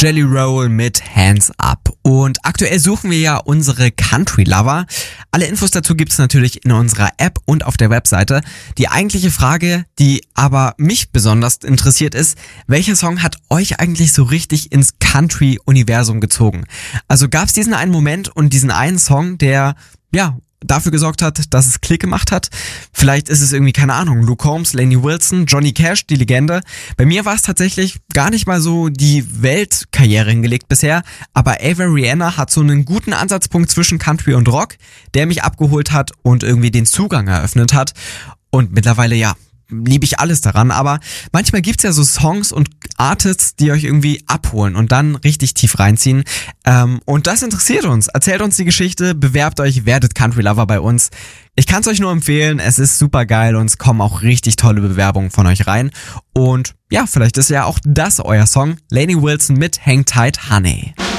Jelly Roll mit Hands Up. Und aktuell suchen wir ja unsere Country Lover. Alle Infos dazu gibt's natürlich in unserer App und auf der Webseite. Die eigentliche Frage, die aber mich besonders interessiert ist, welcher Song hat euch eigentlich so richtig ins Country-Universum gezogen? Also gab's diesen einen Moment und diesen einen Song, der, ja, dafür gesorgt hat, dass es Klick gemacht hat. Vielleicht ist es irgendwie, keine Ahnung, Luke Combs, Lainey Wilson, Johnny Cash, die Legende. Bei mir war es tatsächlich gar nicht mal so die Weltkarriere hingelegt bisher, aber Ava Rihanna hat so einen guten Ansatzpunkt zwischen Country und Rock, der mich abgeholt hat und irgendwie den Zugang eröffnet hat. Und mittlerweile, ja, liebe ich alles daran, aber manchmal gibt's ja so Songs und Artists, die euch irgendwie abholen und dann richtig tief reinziehen. Und das interessiert uns. Erzählt uns die Geschichte, bewerbt euch, werdet Country Lover bei uns. Ich kann's euch nur empfehlen, es ist super geil und es kommen auch richtig tolle Bewerbungen von euch rein. Und ja, vielleicht ist ja auch das euer Song. Lainey Wilson mit Hang Tight Honey.